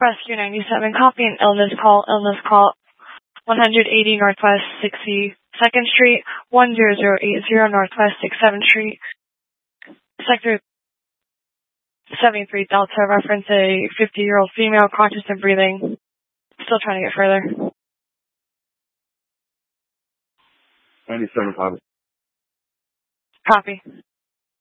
Rescue 97, copy an illness call 180 Northwest 62nd Street, 10080 Northwest 67th Street, Sector 73 Delta, reference a 50-year-old female, conscious and breathing. Still trying to get further. 97, copy. Copy.